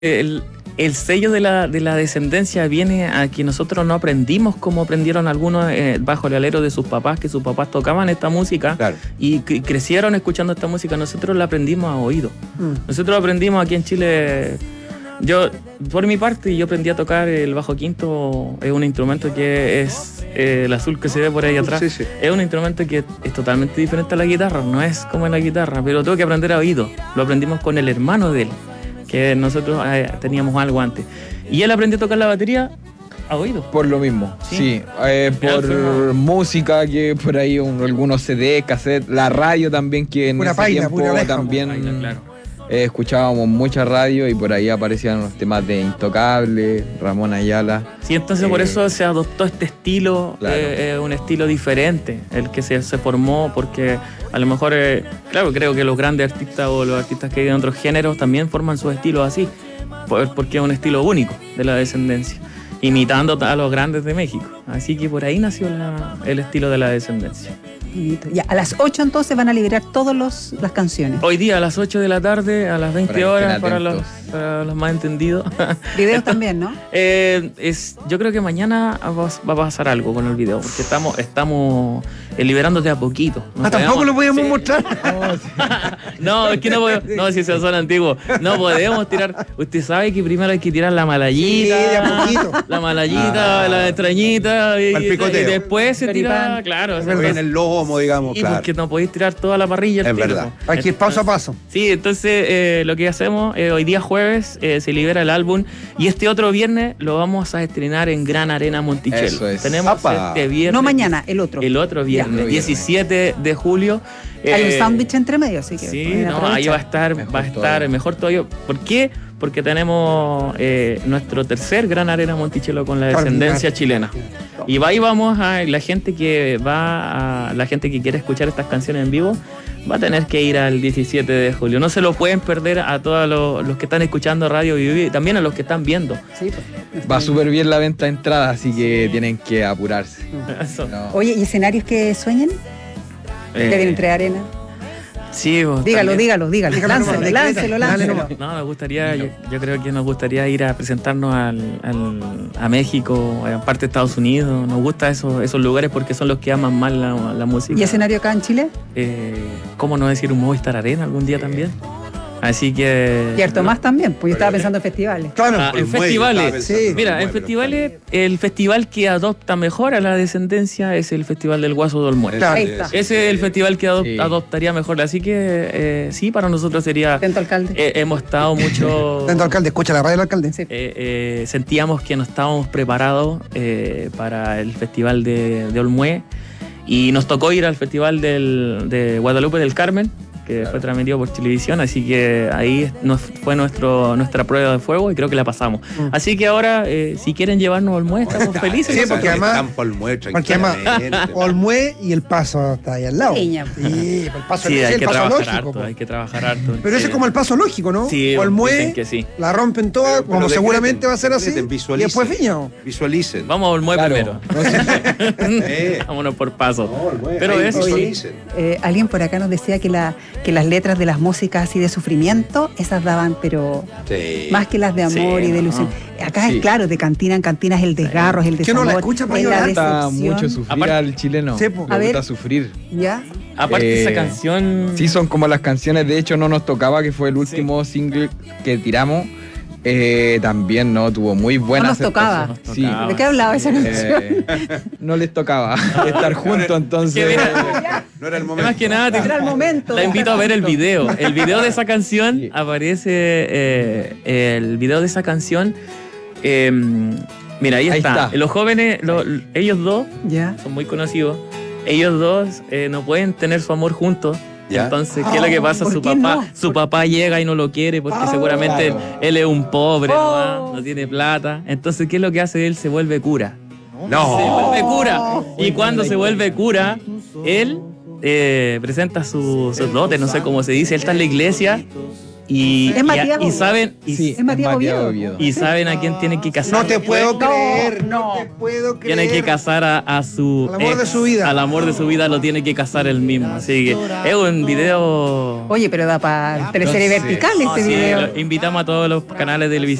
el sello de la descendencia viene a que nosotros no aprendimos como aprendieron algunos bajo el alero de sus papás, que sus papás tocaban esta música, claro, y crecieron escuchando esta música. Nosotros la aprendimos a oído. Nosotros aprendimos aquí en Chile. Yo, por mi parte, yo aprendí a tocar el bajo quinto. Es un instrumento que es el azul que se ve por ahí atrás. Sí, sí. Es un instrumento que es totalmente diferente a la guitarra, no es como en la guitarra, pero tengo que aprender a oído. Lo aprendimos con el hermano de él, que nosotros teníamos algo antes. Y él aprendió a tocar la batería a oído. Por lo mismo, sí. Por música, que por ahí algunos CD, cassette, la radio también, que en ese tiempo también... Paila, claro. Escuchábamos mucha radio y por ahí aparecían los temas de Intocable, Ramón Ayala. Sí, entonces por eso se adoptó este estilo, claro, un estilo diferente, el que se formó, porque a lo mejor, claro, creo que los grandes artistas o los artistas que hay en otros géneros también forman sus estilos así, porque es un estilo único de la descendencia, imitando a los grandes de México. Así que por ahí nació el estilo de la descendencia. Ya, a las 8 entonces van a liberar todas las canciones. Hoy día a las 8 de la tarde, a las 20 horas, para los más entendidos. Videos también, ¿no? Yo creo que mañana va a pasar algo con el video, porque estamos liberando de a poquito. ¿Tampoco lo podemos mostrar? No, es que no podemos. No, si se son antiguos. No podemos tirar. Usted sabe que primero hay que tirar la malayita. Sí, de a poquito. La malayita, la extrañita. Y después se tira. Claro. En el lomo, digamos. Y porque no podéis tirar toda la parrilla. Es verdad. Hay que ir paso a paso. Sí, entonces lo que hacemos, hoy día jueves se libera el álbum y este otro viernes lo vamos a estrenar en Gran Arena Monticello. Eso es. Tenemos este viernes. No mañana, el otro. El otro viernes, 17 de julio. Hay un sándwich entre medio, así que. Sí, ahí va a estar mejor todavía. ¿Por qué? Porque tenemos nuestro tercer Gran Arena Monticello con la descendencia chilena. Y ahí vamos a la gente que quiere escuchar estas canciones en vivo, va a tener que ir al 17 de julio. No se lo pueden perder a todos los que están escuchando Radio Viví y también a los que están viendo. Sí, pues, va súper bien la venta de entradas, así que tienen que apurarse. No. Oye, ¿y escenarios que sueñen? ¿Que vienen entre arena? Sí, vos dígalo. Láncelo. No, me gustaría, yo creo que nos gustaría ir a presentarnos a México, a parte de Estados Unidos. Nos gustan esos lugares porque son los que aman más la música. ¿Y escenario acá en Chile? ¿Cómo no decir un Movistar Arena algún día también? Así que... Y harto más también, pues yo estaba pensando en festivales. Claro, en festivales. Sí. Mira, en festivales, el festival que adopta mejor a la descendencia es el Festival del Guaso de Olmué. Claro. Ese es el festival que adoptaría mejor. Así que sí, para nosotros sería... Atento, alcalde. Hemos estado mucho... Atento, alcalde, escucha la radio del alcalde. Sí. Sentíamos que no estábamos preparados para el Festival de Olmué y nos tocó ir al Festival de Guadalupe del Carmen, que fue transmitido por televisión, así que ahí fue nuestra prueba de fuego y creo que la pasamos. Así que ahora, si quieren llevarnos a Olmué, estamos felices. Sí, porque además Olmué y El Paso está ahí al lado. Sí, el Paso hay que trabajar lógico, harto, hay que trabajar harto. Pero ese es como el paso lógico, ¿no? Sí, Olmué, sí. La rompen todas, como seguramente va a ser así. Y después Viña. Visualicen. Vamos a Olmué primero. Vámonos por paso. Pero alguien por acá nos decía que las letras de las músicas así de sufrimiento, esas daban, pero más que las de amor y de ilusión. Acá es claro, de cantina en cantina es el desgarro, es el desamor. ¿Qué no la escucha para llorar? Gusta mucho sufrir al chileno. Le gusta sufrir. ¿Ya? Aparte esa canción... Sí, son como las canciones, de hecho No Nos Tocaba, que fue el último single que tiramos. También tuvo muy buena aceptación. No nos tocaba. Sí. ¿De qué hablaba esa canción? No les tocaba estar juntos, entonces. No era el momento. Más que nada, era el momento. La invito a ver el video. El video de esa canción aparece. El video de esa canción. Mira, ahí está. Los jóvenes, ellos dos, son muy conocidos. Ellos dos no pueden tener su amor juntos. Entonces, ¿qué es lo que pasa? Su papá llega y no lo quiere porque seguramente él es un pobre, no tiene plata. Entonces, ¿qué es lo que hace él? Se vuelve cura. Se vuelve cura. Y cuando se vuelve cura, él presenta sus dotes, no sé cómo se dice. Él está en la iglesia Y saben, es Matías Oviedo. Y saben a quién tiene que casar. No te puedo creer, no te puedo creer. Tiene que casar a su al amor de su vida. Al amor de su vida lo tiene que casar él mismo. Así que es un video. Oye, pero da para teleserie vertical este video. Invitamos a todos los canales de televisión